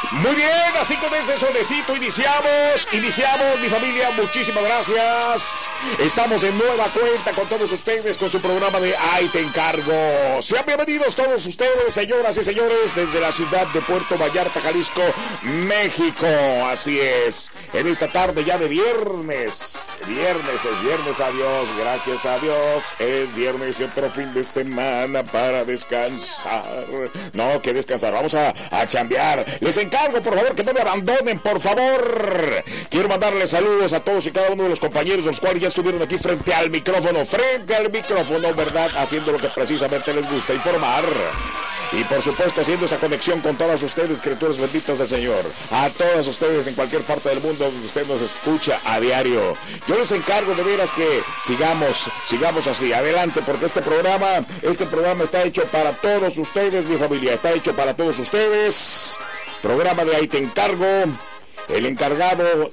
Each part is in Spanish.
Muy bien, así con ese solecito iniciamos, mi familia, muchísimas gracias. Estamos en nueva cuenta con todos ustedes con su programa de Ahí Te Encargo. Sean bienvenidos todos ustedes, señoras y señores, desde la ciudad de Puerto Vallarta, Jalisco, México. Así es, en esta tarde ya de viernes, es viernes, adiós, gracias a Dios. Es viernes y otro fin de semana para descansar. No, que descansar, vamos a chambear. Les encargo, por favor, que no me abandonen, por favor. Quiero mandarles saludos a todos y cada uno de los compañeros, los cuales ya estuvieron aquí frente al micrófono, ¿verdad? Haciendo lo que precisamente les gusta, informar. Y por supuesto haciendo esa conexión con todas ustedes, criaturas benditas del Señor. A todas ustedes en cualquier parte del mundo donde usted nos escucha a diario. Yo les encargo de veras que sigamos así, adelante, porque este programa está hecho para todos ustedes, mi familia, está hecho para todos ustedes. Programa de Ahí Te Encargo. El encargado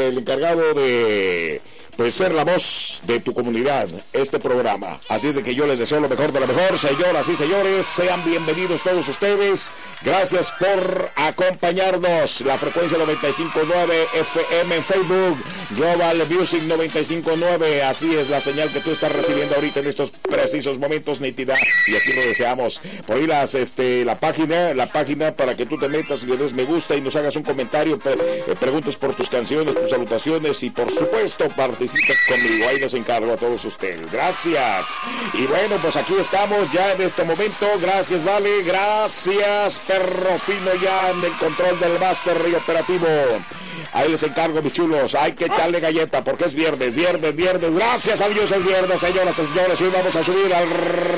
de pues ser la voz de tu comunidad, este programa. Así es de que yo les deseo lo mejor de lo mejor, señoras y señores, sean bienvenidos todos ustedes. Gracias por acompañarnos. La frecuencia 95.9 FM en Facebook, Global Music 95.9, así es la señal que tú estás recibiendo ahorita en estos precisos momentos, nítida, y así lo deseamos. Por ahí la página para que tú te metas y le des me gusta y nos hagas un comentario, preguntes por tus canciones, tus salutaciones y por supuesto participas conmigo. Ahí les encargo a todos ustedes. Gracias. Y bueno, pues aquí estamos ya en este momento. Gracias, Vale. Gracias, Perro Fino, ya en el control del máster y operativo. Ahí les encargo, mis chulos. Hay que echarle galleta porque es viernes. Gracias a Dios es viernes, señoras y señores. Y vamos a subir al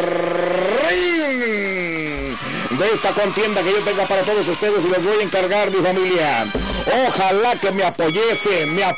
ring de esta contienda que yo tenga para todos ustedes y les voy a encargar, mi familia. Ojalá que me apoyesen. Me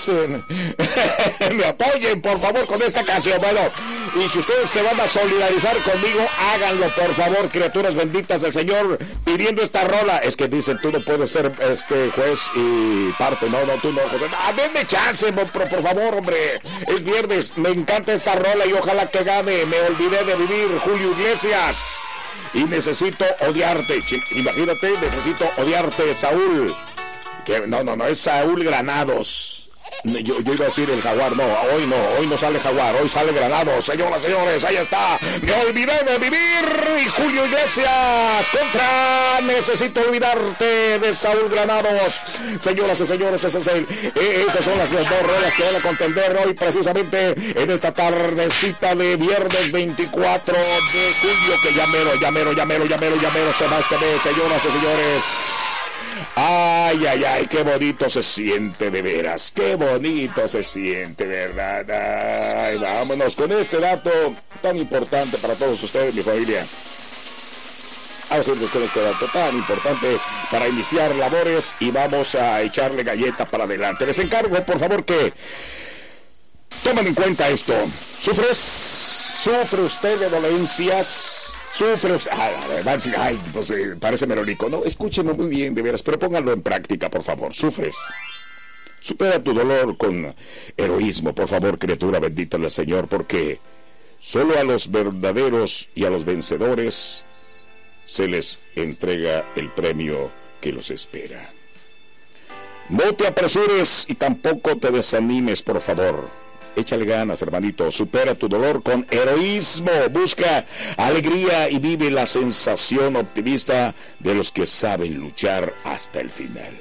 apoyen, por favor, con esta canción. Bueno, y si ustedes se van a solidarizar conmigo, háganlo, por favor, criaturas benditas del Señor, pidiendo esta rola. Es que dicen, tú no puedes ser juez y parte. No, tú no, José. Denme chance, por favor, hombre. Es viernes, me encanta esta rola y ojalá que gane. Me olvidé de vivir, Julio Iglesias. Y necesito odiarte. Imagínate, necesito odiarte, Saúl. Que no, es Saúl Granados. Yo iba a decir el Jaguar, hoy no sale Jaguar, hoy sale Granados, señoras y señores, ahí está, me olvidé de vivir, y Julio Iglesias contra Necesito Olvidarte de Saúl Granados. Señoras y señores, esas son las dos rolas que van a contender hoy precisamente en esta tardecita de viernes 24 de julio, que ya mero se va este mes, señoras y señores. Ay, qué bonito se siente, de veras, qué bonito se siente, ¿verdad? Ay, vámonos con este dato tan importante para todos ustedes, mi familia. Vamos a ir con este dato tan importante para iniciar labores y vamos a echarle galleta para adelante. Les encargo, por favor, que tomen en cuenta esto. ¿Sufre usted de dolencias? Parece melódico, ¿no? Escúchenlo muy bien, de veras, pero pónganlo en práctica, por favor. ¿Sufres? Supera tu dolor con heroísmo, por favor, criatura bendita del Señor, porque solo a los verdaderos y a los vencedores se les entrega el premio que los espera. No te apresures y tampoco te desanimes, por favor. Échale ganas, hermanito. Supera tu dolor con heroísmo. Busca alegría y vive la sensación optimista de los que saben luchar hasta el final.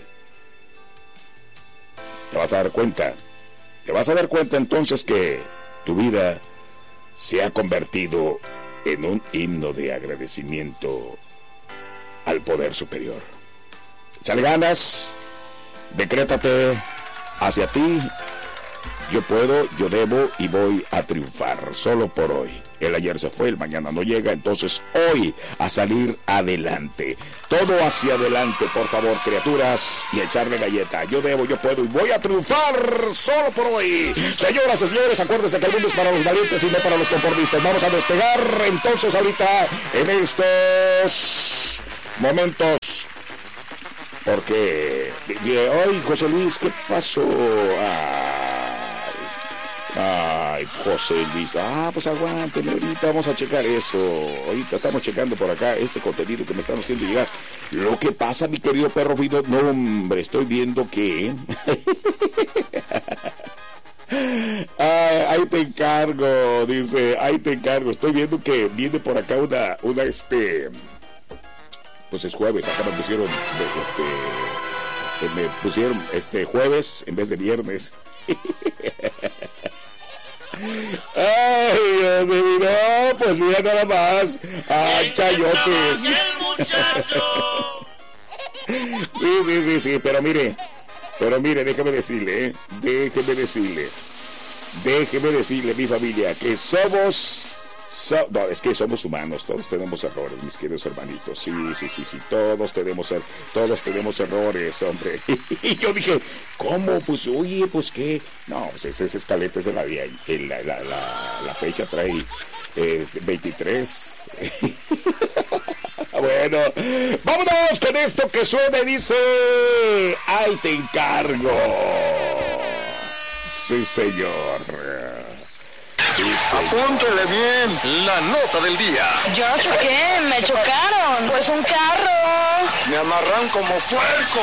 Te vas a dar cuenta entonces que tu vida se ha convertido en un himno de agradecimiento al poder superior. Échale ganas. Decrétate hacia ti. Yo puedo, yo debo y voy a triunfar solo por hoy. El ayer se fue, el mañana no llega, entonces hoy a salir adelante. Todo hacia adelante, por favor, criaturas, y a echarle galleta. Yo debo, yo puedo y voy a triunfar solo por hoy. Señoras y señores, acuérdense que el mundo es para los valientes y no para los conformistas. Vamos a despegar entonces ahorita en estos momentos. Porque hoy, José Luis, ¿qué pasó? Ay, José Luis. Pues aguántenme, ahorita vamos a checar eso. Ahorita estamos checando por acá este contenido que me están haciendo llegar. Lo que pasa, mi querido perro fino, no, hombre, estoy viendo que... ahí te encargo, dice, ahí te encargo. Estoy viendo que viene por acá una pues es jueves, acá me pusieron, jueves en vez de viernes. Ay, Dios mío, no, pues mira nada más. Ay, chayotes. Sí, pero mire, déjeme decirle, mi familia, que somos humanos, todos tenemos errores, mis queridos hermanitos. Sí, todos tenemos errores, hombre. Y yo dije, ¿cómo? Pues, oye, pues, ¿qué? No, pues esa escaleta es de la día, la fecha trae 23. Bueno, vámonos con esto que suena, dice, ahí te encargo. Sí, señor. Apúntele bien la nota del día. Yo no choqué, me chocaron. Pues un carro. Me amarran como puerco.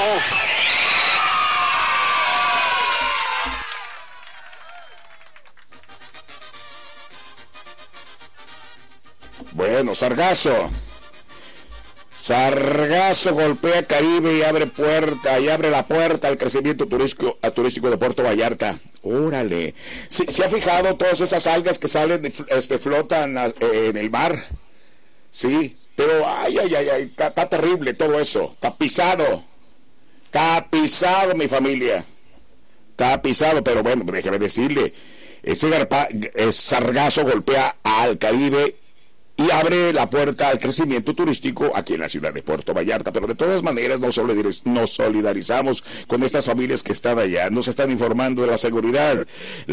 Bueno, Sargazo golpea Caribe y abre la puerta al crecimiento turístico de Puerto Vallarta. Órale. ¿Se ha fijado todas esas algas que salen, flotan en el mar? Sí, pero ay, está terrible todo eso. Tapizado, mi familia. Tapizado, pero bueno, déjeme decirle, ese sargazo golpea al Caribe y abre la puerta al crecimiento turístico aquí en la ciudad de Puerto Vallarta. Pero de todas maneras nos solidarizamos con estas familias que están allá. Nos están informando de la seguridad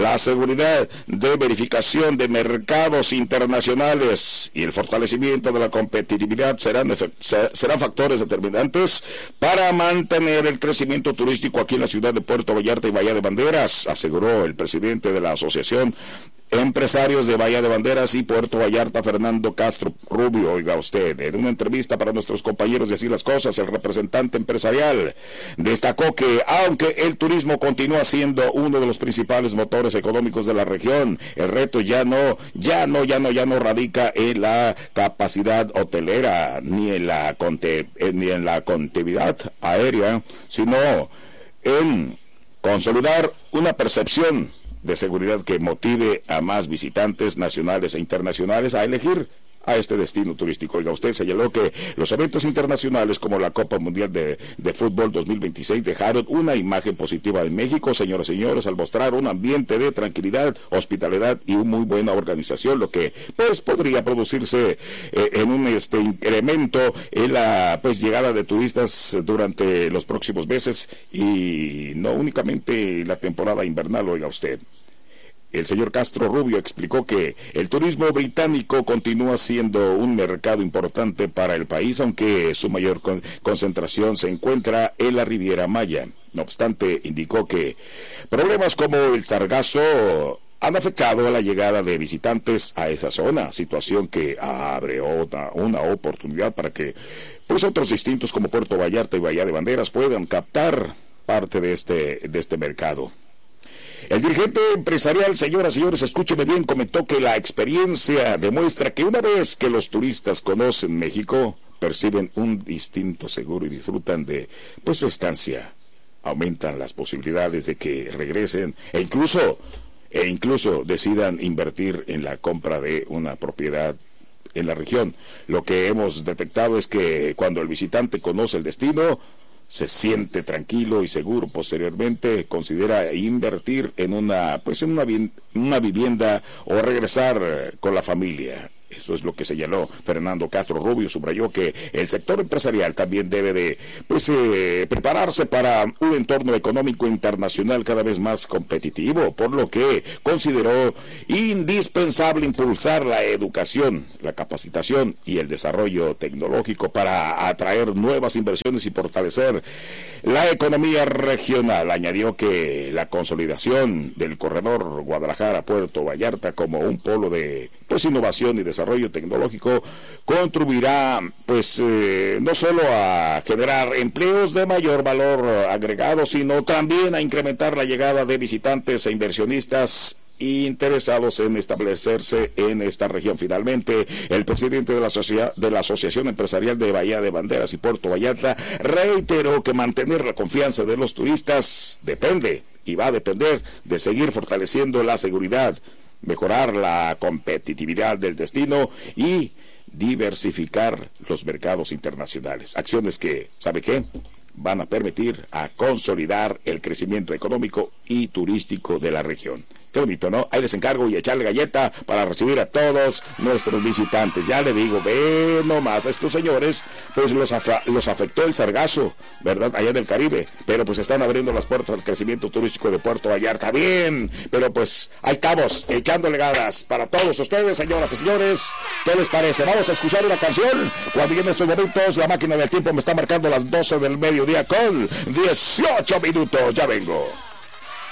de verificación de mercados internacionales y el fortalecimiento de la competitividad serán factores determinantes para mantener el crecimiento turístico aquí en la ciudad de Puerto Vallarta y Bahía de Banderas, aseguró el presidente de la Asociación Empresarios de Bahía de Banderas y Puerto Vallarta, Fernando Castro Rubio. Oiga usted, en una entrevista para nuestros compañeros de Así las Cosas, el representante empresarial destacó que aunque el turismo continúa siendo uno de los principales motores económicos de la región, el reto ya no radica en la capacidad hotelera ni en la conectividad aérea, sino en consolidar una percepción de seguridad que motive a más visitantes nacionales e internacionales a elegir a este destino turístico. Oiga, usted señaló que los eventos internacionales como la Copa Mundial de Fútbol 2026 dejaron una imagen positiva de México, señoras y señores, al mostrar un ambiente de tranquilidad, hospitalidad y una muy buena organización, lo que pues podría producirse en un incremento en la llegada de turistas durante los próximos meses y no únicamente la temporada invernal. Oiga usted, el señor Castro Rubio explicó que el turismo británico continúa siendo un mercado importante para el país, aunque su mayor concentración se encuentra en la Riviera Maya. No obstante, indicó que problemas como el sargazo han afectado a la llegada de visitantes a esa zona, situación que abre una oportunidad para que otros distintos como Puerto Vallarta y Bahía de Banderas puedan captar parte de este mercado. El dirigente empresarial, señoras y señores, escúcheme bien, comentó que la experiencia demuestra que una vez que los turistas conocen México, perciben un distinto seguro y disfrutan de su estancia. Aumentan las posibilidades de que regresen e incluso decidan invertir en la compra de una propiedad en la región. Lo que hemos detectado es que cuando el visitante conoce el destino, se siente tranquilo y seguro. Posteriormente considera invertir en una vivienda o regresar con la familia. Eso es lo que señaló Fernando Castro Rubio. Subrayó que el sector empresarial también debe de prepararse para un entorno económico internacional cada vez más competitivo, por lo que consideró indispensable impulsar la educación, la capacitación y el desarrollo tecnológico para atraer nuevas inversiones y fortalecer la economía regional. Añadió que la consolidación del corredor Guadalajara-Puerto Vallarta como un polo de innovación y desarrollo desarrollo tecnológico contribuirá, pues, no solo a generar empleos de mayor valor agregado, sino también a incrementar la llegada de visitantes e inversionistas interesados en establecerse en esta región. Finalmente, el presidente de la Asociación Empresarial de Bahía de Banderas y Puerto Vallarta reiteró que mantener la confianza de los turistas depende y va a depender de seguir fortaleciendo la seguridad, mejorar la competitividad del destino y diversificar los mercados internacionales. Acciones que, ¿sabe qué?, van a permitir a consolidar el crecimiento económico y turístico de la región. Qué bonito, ¿no? Ahí les encargo y echarle galleta para recibir a todos nuestros visitantes. Ya le digo, ve nomás a estos señores, pues los afectó el sargazo, ¿verdad? Allá en el Caribe, pero pues están abriendo las puertas al crecimiento turístico de Puerto Vallarta. Bien, pero pues ahí estamos, echándole ganas para todos ustedes, señoras y señores. ¿Qué les parece? Vamos a escuchar una canción. Cuando lleguen estos momentos, la máquina del tiempo me está marcando las 12 del mediodía con 18 minutos. Ya vengo.